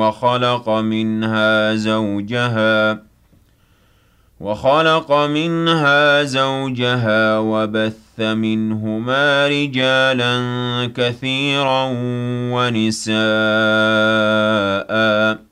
وخلق منها زوجها وبث منهما رجالا كثيرا ونساء